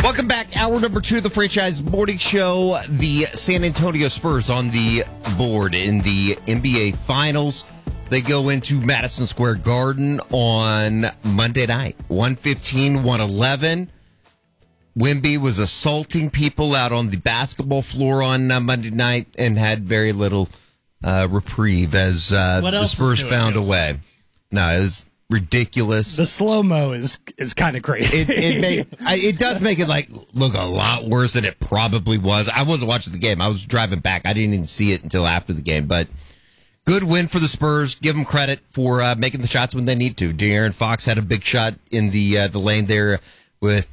Welcome back. Hour number 2 of the Franchise Morning Show. The San Antonio Spurs on the board in the NBA Finals. They go into Madison Square Garden on Monday night. 115-111. Wemby was assaulting people out on the basketball floor on Monday night and had very little reprieve as the Spurs found a way. No, it was ridiculous. The slow-mo is kind of crazy. It does make it look a lot worse than it probably was. I wasn't watching the game. I was driving back. I didn't even see it until after the game. But good win for the Spurs. Give them credit for making the shots when they need to. De'Aaron Fox had a big shot in the lane there with,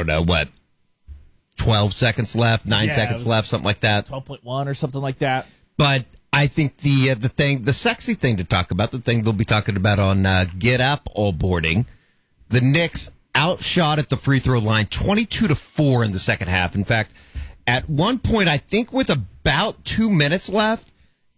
12 seconds left, 9 seconds left, something like that. 12.1 or something like that. But I think the sexy thing to talk about, the thing they'll be talking about on Get Up All Boarding, the Knicks outshot at the free throw line 22-4 in the second half. In fact, at one point, I think with about 2 minutes left,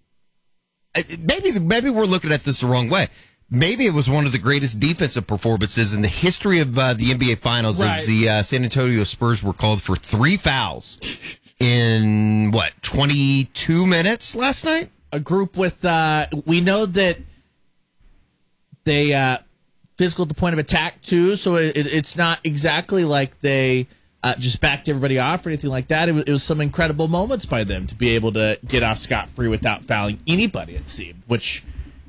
maybe we're looking at this the wrong way. Maybe it was one of the greatest defensive performances in the history of the NBA Finals. Right. As the San Antonio Spurs were called for 3 fouls in 22 minutes last night. A group with we know that they physical at the point of attack too, so it's not exactly like they just backed everybody off or anything like that. It was some incredible moments by them to be able to get off scot-free without fouling anybody, it seemed. Which,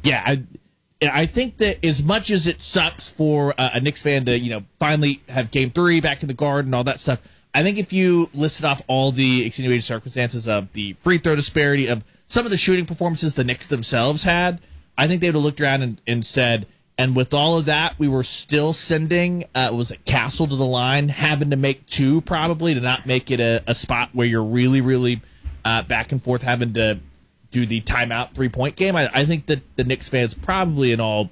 I think that as much as it sucks for a Knicks fan to finally have Game 3 back in the Garden, all that stuff, I think if you listed off all the extenuating circumstances of the free throw disparity, of some of the shooting performances the Knicks themselves had, I think they would have looked around and said, and with all of that, we were still sending, Castle to the line, having to make 2 probably to not make it a spot where you're really, really back and forth having to do the timeout 3-point game. I think that the Knicks fans probably in all,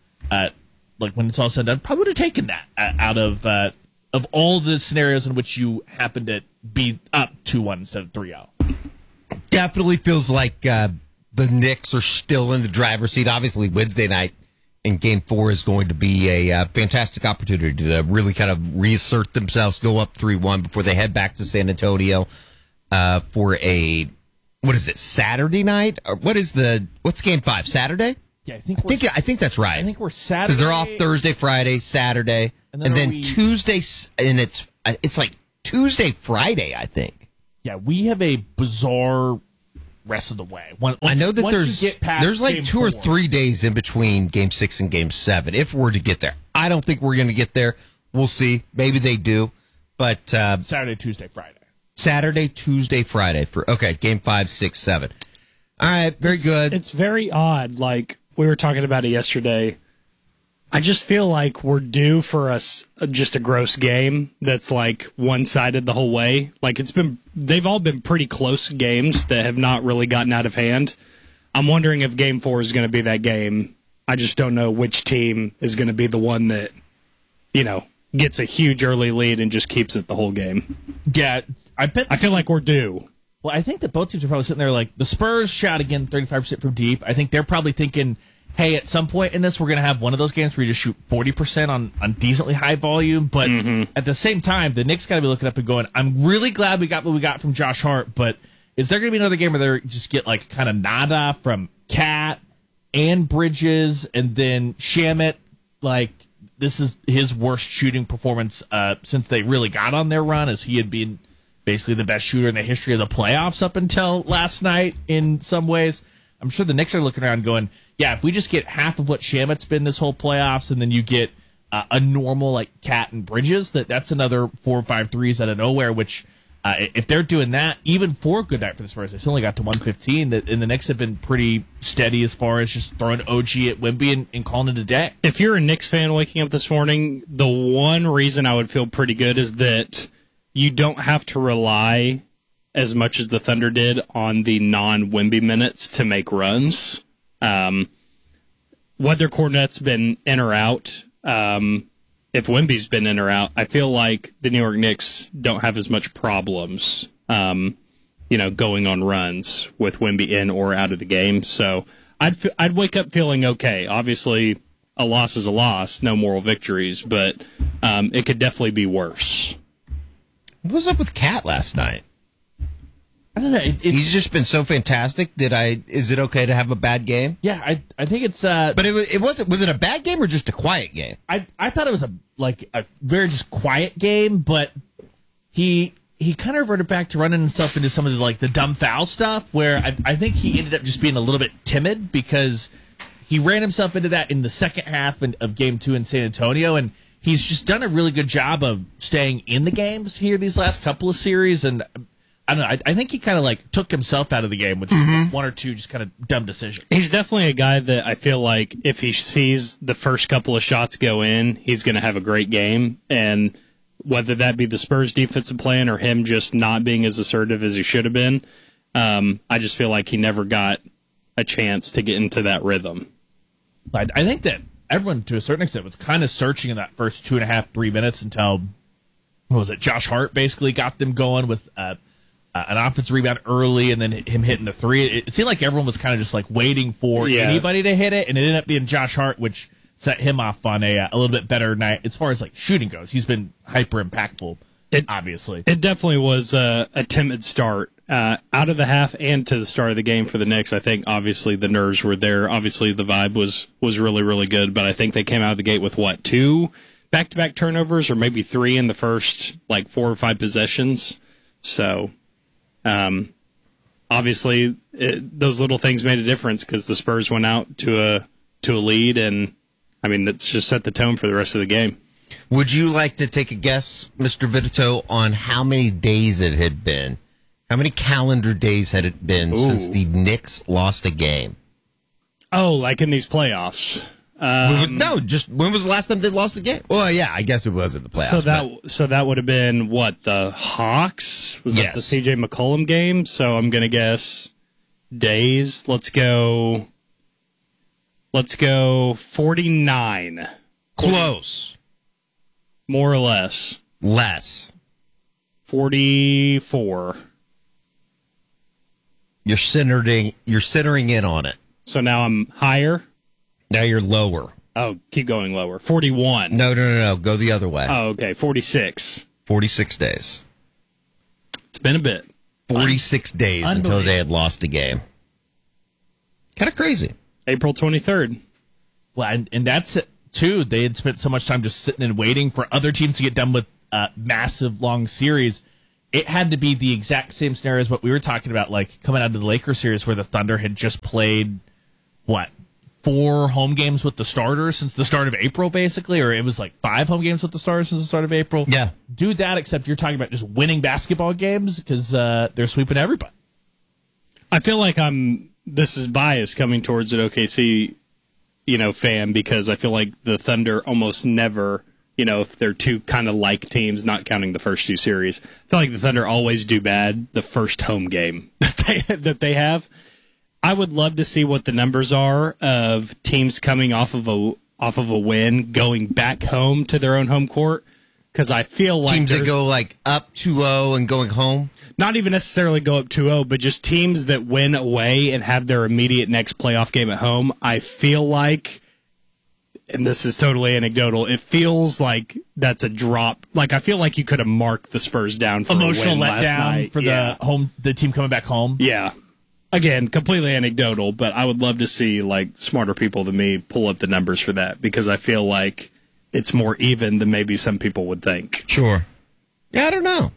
when it's all said and done, probably would have taken that out of all the scenarios in which you happen to be up 2-1 instead of 3-0. Definitely feels like the Knicks are still in the driver's seat. Obviously, Wednesday night in Game 4 is going to be a fantastic opportunity to really kind of reassert themselves, go up 3-1 before they head back to San Antonio for a, Saturday night? Or what's Game 5, Saturday? Yeah, I think that's right. I think we're Saturday. Because they're off Thursday, Friday, Saturday, and then Tuesday, and it's like Tuesday, Friday, I think. Yeah, we have a bizarre rest of the way. I know that there's Game 2 or 4. 3 days in between Game 6 and Game 7, if we're to get there. I don't think we're going to get there. We'll see. Maybe they do. But Saturday, Tuesday, Friday. Saturday, Tuesday, Friday for Game 5, 6, 7. All right, very good. It's very odd. Like we were talking about it yesterday. I just feel like we're due for just a gross game that's like one-sided the whole way. Like they've all been pretty close games that have not really gotten out of hand. I'm wondering if Game 4 is going to be that game. I just don't know which team is going to be the one that, gets a huge early lead and just keeps it the whole game. Yeah, I feel like we're due. Well, I think that both teams are probably sitting there like, the Spurs shot again 35% from deep. I think they're probably thinking, hey, at some point in this, we're going to have one of those games where you just shoot 40% on decently high volume. But at the same time, the Knicks got to be looking up and going, I'm really glad we got what we got from Josh Hart, but is there going to be another game where they just get kind of nada from Cat and Bridges and then Shamet? This is his worst shooting performance since they really got on their run, as he had been basically the best shooter in the history of the playoffs up until last night in some ways. I'm sure the Knicks are looking around going, yeah, if we just get half of what Shamet's been this whole playoffs, and then you get a normal Cat and Bridges, that's another 4 or 5 threes out of nowhere, which if they're doing that, even for a good night for the Spurs, they only got to 115, and the Knicks have been pretty steady as far as just throwing OG at Wemby and calling it a day. If you're a Knicks fan waking up this morning, the one reason I would feel pretty good is that you don't have to rely as much as the Thunder did on the non-Wemby minutes to make runs. Whether Kornet's been in or out, if Wemby's been in or out, I feel like the New York Knicks don't have as much problems, going on runs with Wemby in or out of the game. So I'd wake up feeling okay. Obviously, a loss is a loss, no moral victories, but it could definitely be worse. What was up with Cat last night? I don't know. He's just been so fantastic. Is it okay to have a bad game? Yeah, I think it's. But it wasn't. Was it a bad game or just a quiet game? I thought it was a very just quiet game, but he kind of reverted back to running himself into some of the dumb foul stuff, where I think he ended up just being a little bit timid because he ran himself into that in the second half of Game 2 in San Antonio, and he's just done a really good job of staying in the games here these last couple of series, and I don't know. I think he kind of took himself out of the game, which is one or two just kind of dumb decisions. He's definitely a guy that I feel like if he sees the first couple of shots go in, he's going to have a great game. And whether that be the Spurs defensive plan or him just not being as assertive as he should have been, I just feel like he never got a chance to get into that rhythm. I think that everyone, to a certain extent, was kind of searching in that first 2.5, 3 minutes until, what was it, Josh Hart basically got them going with an offensive rebound early and then him hitting the three. It seemed like everyone was kind of just waiting for anybody to hit it, and it ended up being Josh Hart, which set him off on a little bit better night as far as shooting goes. He's been hyper impactful, obviously. It definitely was a timid start out of the half and to the start of the game for the Knicks. I think obviously the nerves were there. Obviously the vibe was really, really good, but I think they came out of the gate with 2 back-to-back turnovers or maybe 3 in the first 4 or 5 possessions. So obviously those little things made a difference because the Spurs went out to a lead, and I mean that's just set the tone for the rest of the game. Would you like to take a guess, Mr. Vitito, on how many days it had been? How many calendar days had it been since the Knicks lost a game? Oh, like in these playoffs? No, just when was the last time they lost a game? Well, yeah, I guess it was in the playoffs. So that would have been what, the Hawks? Was that the CJ McCollum game? So I'm gonna guess days. Let's go 49. Close. More or less. Less. 44. You're centering in on it. So now I'm higher. Now you're lower. Oh, keep going lower. 41. No. Go the other way. Oh, okay. 46. 46 days. It's been a bit. 46 days until they had lost a game. Kind of crazy. April 23rd. Well, and that's it, too. They had spent so much time just sitting and waiting for other teams to get done with massive, long series. It had to be the exact same scenario as what we were talking about, coming out of the Lakers series where the Thunder had just played, 4 home games with the starters since the start of April, basically, or it was 5 home games with the starters since the start of April. Yeah. Do that, except you're talking about just winning basketball games because they're sweeping everybody. I feel like this is bias coming towards an OKC, fan, because I feel like the Thunder almost never, if they're two kind of like teams, not counting the first 2 series, I feel like the Thunder always do bad the first home game that they have. I would love to see what the numbers are of teams coming off of a win, going back home to their own home court, because I feel like teams that go up 2-0 and going home. Not even necessarily go up 2-0, but just teams that win away and have their immediate next playoff game at home. I feel like, and this is totally anecdotal, it feels like that's a drop. I feel like you could have marked the Spurs down for emotional a win last night. for the team coming back home. Yeah. Again, completely anecdotal, but I would love to see smarter people than me pull up the numbers for that because I feel like it's more even than maybe some people would think. Sure. Yeah, I don't know.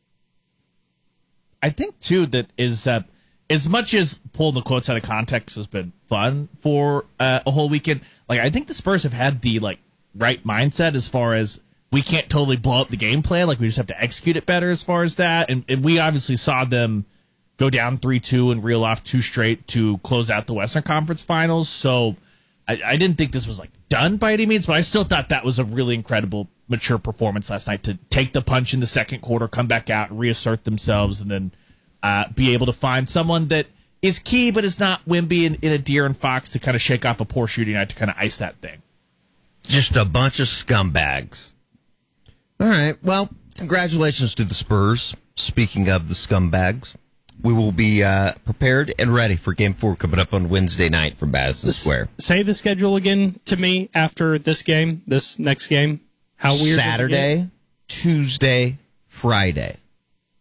I think too that is as much as pulling the quotes out of context has been fun for a whole weekend. I think the Spurs have had the right mindset as far as we can't totally blow up the game plan. We just have to execute it better as far as that. And we obviously saw them go down 3-2 and reel off 2 straight to close out the Western Conference Finals. So I didn't think this was done by any means, but I still thought that was a really incredible, mature performance last night to take the punch in the second quarter, come back out, reassert themselves, and then be able to find someone that is key but is not Wemby in a De'Aaron Fox to kind of shake off a poor shooting night to kind of ice that thing. Just a bunch of scumbags. All right. Well, congratulations to the Spurs. Speaking of the scumbags, we will be prepared and ready for Game 4 coming up on Wednesday night from Madison Square. Say the schedule again to me after this game, this next game. How weird Saturday, Tuesday, Friday.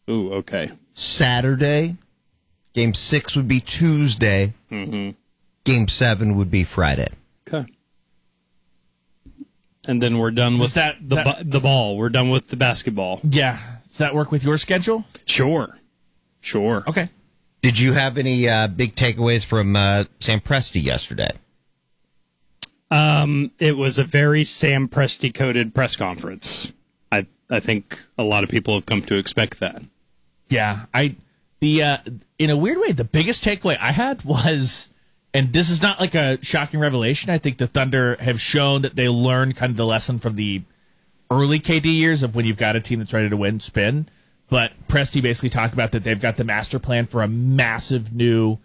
Ooh, okay. Saturday. Game 6 would be Tuesday. Mm-hmm. Game 7 would be Friday. Okay. And then we're done with the ball. We're done with the basketball. Yeah. Does that work with your schedule? Sure. Okay. Did you have any big takeaways from Sam Presti yesterday? It was a very Sam Presti-coded press conference. I think a lot of people have come to expect that. Yeah. In a weird way, the biggest takeaway I had was, and this is not like a shocking revelation, I think the Thunder have shown that they learned kind of the lesson from the early KD years of when you've got a team that's ready to win, spin. But Presti basically talked about that they've got the master plan for a massive new,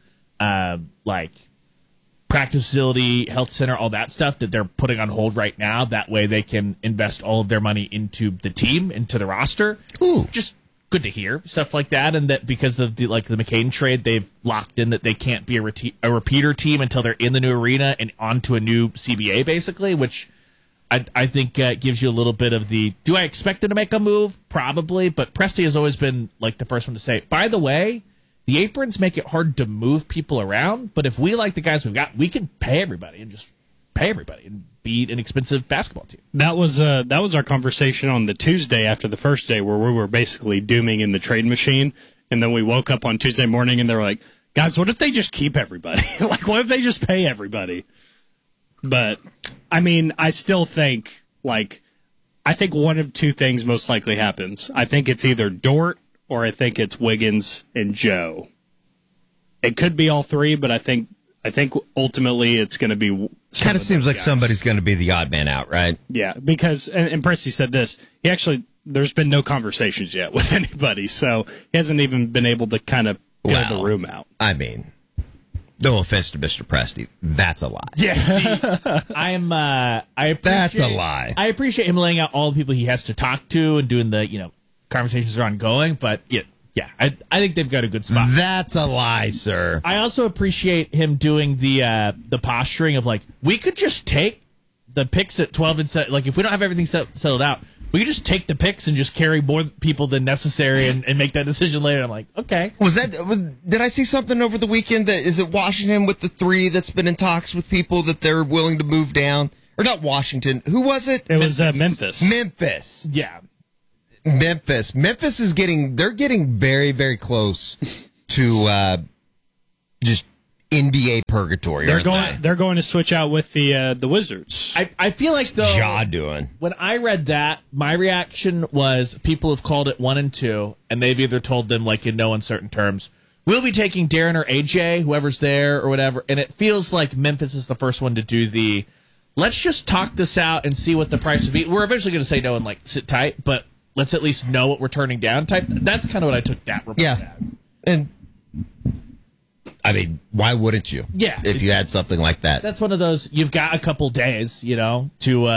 practice facility, health center, all that stuff that they're putting on hold right now. That way they can invest all of their money into the team, into the roster. Ooh. Just good to hear stuff like that. And that because of the McCain trade, they've locked in that they can't be a repeater team until they're in the new arena and onto a new CBA, basically, which I think gives you a little bit of the, do I expect them to make a move? Probably. But Presti has always been like the first one to say, by the way, the aprons make it hard to move people around, but if we like the guys we've got, we can pay everybody and be an expensive basketball team. That was our conversation on the Tuesday after the first day where we were basically dooming in the trade machine, and then we woke up on Tuesday morning and they were like, guys, what if they just keep everybody? Like, what if they just pay everybody? But, I mean, I still think, I think one of two things most likely happens. I think it's either Dort or I think it's Wiggins and Joe. It could be all three, but I think ultimately it's going to be. Kind of seems like somebody's going to be the odd man out, right? Yeah, because and Presti said this. There's been no conversations yet with anybody, so he hasn't even been able to kind of fill the room out. I mean, no offense to Mr. Presti, that's a lie. Yeah, That's a lie. I appreciate him laying out all the people he has to talk to and doing the conversations are ongoing, but yeah, I think they've got a good spot. That's a lie, sir. I also appreciate him doing the posturing of we could just take the picks at 12 and set. If we don't have everything settled out, we could just take the picks and just carry more people than necessary and make that decision later. I'm like, okay. Did I see something over the weekend that is it Washington with the 3 that's been in talks with people that they're willing to move down? Or not Washington. Who was it? It was Memphis. Memphis. Yeah. Memphis is getting very, very close to just NBA purgatory. They're going to switch out with the Wizards. I feel like though Ja doing. When I read that, my reaction was people have called it 1 and 2, and they've either told them in no uncertain terms, we'll be taking Darren or AJ, whoever's there or whatever, and it feels like Memphis is the first one to do the let's just talk this out and see what the price would be. We're eventually going to say no and sit tight, but let's at least know what we're turning down type. That's kind of what I took that report as. And I mean, why wouldn't you? Yeah. If you had something like that. That's one of those, you've got a couple days, to,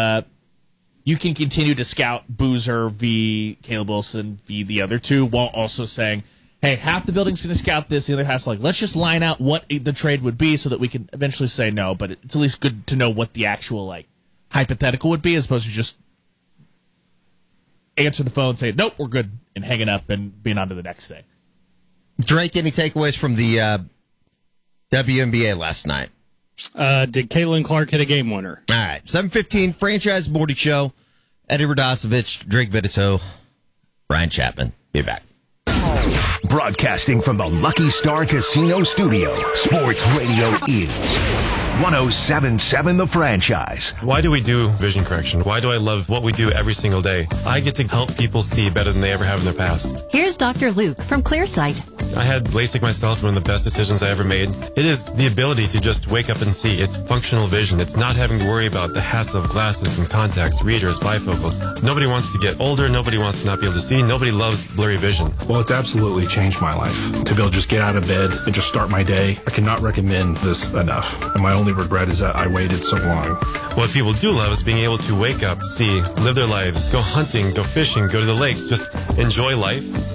you can continue to scout Boozer v. Caleb Wilson v. the other two while also saying, hey, half the building's going to scout this, the other half's let's just line out what the trade would be so that we can eventually say no, but it's at least good to know what the actual, hypothetical would be as opposed to just answer the phone, say, nope, we're good, and hanging up and being on to the next thing. Drake, any takeaways from the WNBA last night? Did Caitlin Clark hit a game winner? All right, 7:15, Franchise Morning Show. Eddie Radosevich, Drake Vitito, Brian Chapman. Be back. Broadcasting from the Lucky Star Casino Studio, Sports Radio is 107.7 The Franchise. Why do we do vision correction? Why do I love what we do every single day? I get to help people see better than they ever have in their past. Here's Dr. Luke from Clearsight. I had LASIK myself, one of the best decisions I ever made. It is the ability to just wake up and see. It's functional vision. It's not having to worry about the hassle of glasses and contacts, readers, bifocals. Nobody wants to get older. Nobody wants to not be able to see. Nobody loves blurry vision. Well, it's absolutely changed my life. To be able to just get out of bed and just start my day, I cannot recommend this enough. And my only regret is that I waited so long. What people do love is being able to wake up, see, live their lives, go hunting, go fishing, go to the lakes, just enjoy life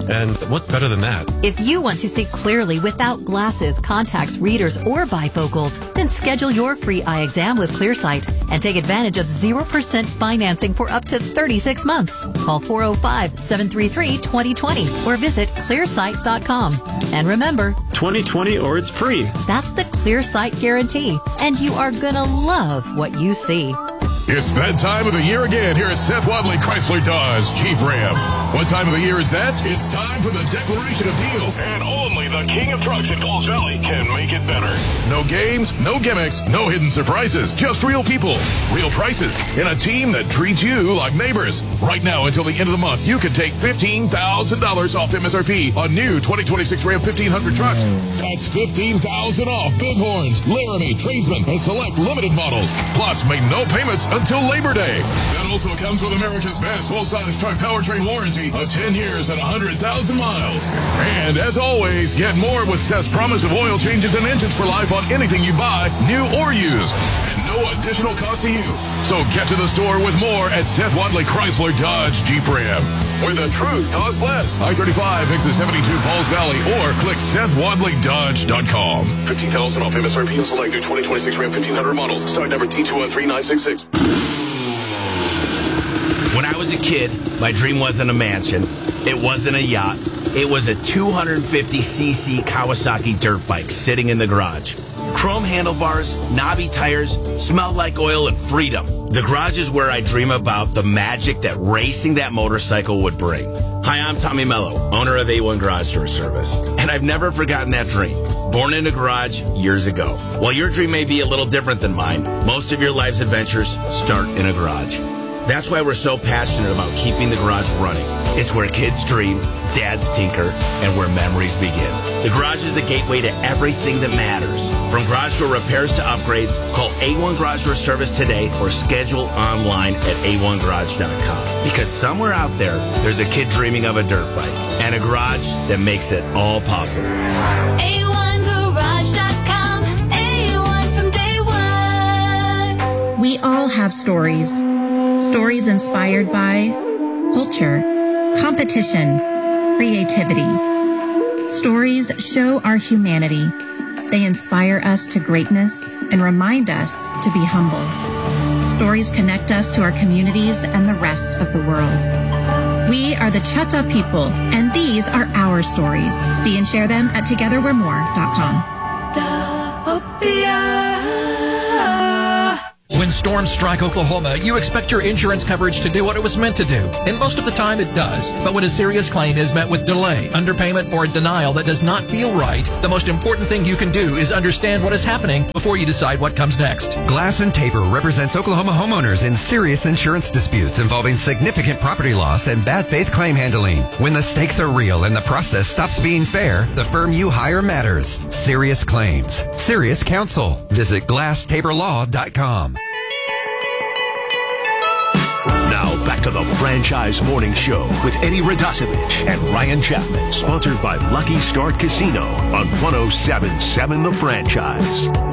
And what's better than that? If you want to see clearly without glasses, contacts, readers, or bifocals, then schedule your free eye exam with ClearSight and take advantage of 0% financing for up to 36 months. Call 405-733-2020 or visit clearsight.com. And remember, 2020 or it's free. That's the ClearSight guarantee, and you are gonna love what you see. It's that time of the year again here at Seth Wadley Chrysler Dodge Jeep Ram. What time of the year is that? It's time for the declaration of deals. And only the king of trucks in Falls Valley can make it better. No games, no gimmicks, no hidden surprises. Just real people, real prices, and a team that treats you like neighbors. Right now until the end of the month, you can take $15,000 off MSRP on new 2026 Ram 1500 trucks. That's $15,000 off Bighorns, Laramie, Tradesman, and select limited models. Plus, make no payments until Labor Day. That also comes with America's best full-size truck powertrain warranty of 10 years and 100,000 miles. And as always, get more with Seth's promise of oil changes and engines for life on anything you buy, new or used. And no additional cost to you. So get to the store with more at Seth Wadley Chrysler Dodge Jeep Ram, where the truth costs less. I-35 exit 72 Falls Valley, or click SethWadleyDodge.com. $15,000 off MSRP on select new 2026 Ram 1500 models. Stock number T213966. When I was a kid, my dream wasn't a mansion. It wasn't a yacht. It was a 250cc Kawasaki dirt bike sitting in the garage. Chrome handlebars, knobby tires, smelled like oil and freedom. The garage is where I dream about the magic that racing that motorcycle would bring. Hi, I'm Tommy Mello, owner of A1 Garage Door Service, and I've never forgotten that dream. Born in a garage years ago. While your dream may be a little different than mine, most of your life's adventures start in a garage. That's why we're so passionate about keeping the garage running. It's where kids dream, dads tinker, and where memories begin. The garage is the gateway to everything that matters. From garage door repairs to upgrades, call A1 Garage Door Service today or schedule online at a1garage.com. Because somewhere out there, there's a kid dreaming of a dirt bike and a garage that makes it all possible. A1garage.com, A1 from day one. We all have stories. Stories inspired by culture, competition, creativity. Stories show our humanity. They inspire us to greatness and remind us to be humble. Stories connect us to our communities and the rest of the world. We are the Chata people, and these are our stories. See and share them at togetherwe'remore.com. When storms strike Oklahoma, you expect your insurance coverage to do what it was meant to do. And most of the time it does. But when a serious claim is met with delay, underpayment, or a denial that does not feel right, the most important thing you can do is understand what is happening before you decide what comes next. Glass and Tabor represents Oklahoma homeowners in serious insurance disputes involving significant property loss and bad faith claim handling. When the stakes are real and the process stops being fair, the firm you hire matters. Serious claims. Serious counsel. Visit GlassTaborLaw.com. Now back to the Franchise Morning Show with Eddie Radosevich and Ryan Chapman, sponsored by Lucky Start Casino on 107.7 The Franchise.